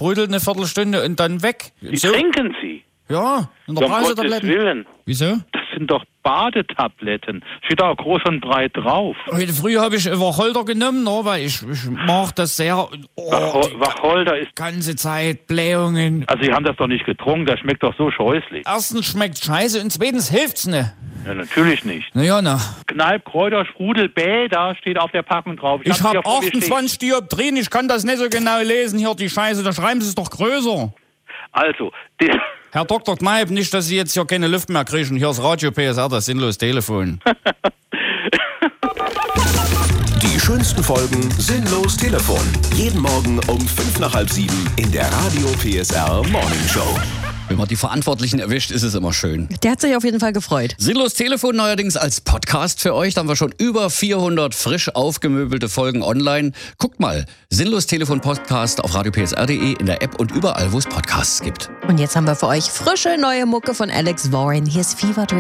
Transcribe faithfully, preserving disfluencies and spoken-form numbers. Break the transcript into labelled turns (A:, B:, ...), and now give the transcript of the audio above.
A: sprudelt eine Viertelstunde und dann weg.
B: Die
A: So.
B: trinken sie.
A: Ja, in der
B: Um Gottes
A: Brausetabletten.
B: Willen.
A: Wieso?
B: Das sind doch Badetabletten. Steht da auch groß und breit drauf.
A: Heute früh habe ich Wacholder genommen, no, weil ich, ich mag das sehr. Oh,
B: Wacho-
A: die
B: Wacholder ist...
A: ganze Zeit Blähungen.
B: Also Sie haben das doch nicht getrunken, das schmeckt doch so scheußlich.
A: Erstens schmeckt scheiße und zweitens hilft's ne.
B: Ja, natürlich nicht.
A: Na ja, na.
B: Kneipp, Kräuter, Sprudel, Bäder steht auf der Packung drauf.
A: Ich
B: hab's
A: habe
B: hier vor mir stehen.
A: achtundzwanzig Dioptrien, ich kann das nicht so genau lesen. Hier die Scheiße, da schreiben Sie es doch größer.
B: Also, die,
A: Herr Doktor Kneipp, nicht, dass Sie jetzt hier keine Luft mehr kriegen. Hier ist Radio P S R, das sinnlos Telefon.
C: Die schönsten Folgen Sinnlos Telefon. Jeden Morgen um fünf nach halb sieben in der Radio P S R Morning Show.
D: Wenn man die Verantwortlichen erwischt, ist es immer schön.
E: Der hat sich auf jeden Fall gefreut.
D: Sinnlos Telefon neuerdings als Podcast für euch. Da haben wir schon über vierhundert frisch aufgemöbelte Folgen online. Guckt mal, Sinnlos Telefon Podcast auf radio p s r punkt d e, in der App und überall, wo es Podcasts gibt.
E: Und jetzt haben wir für euch frische neue Mucke von Alex Warren. Hier ist Fever Dream.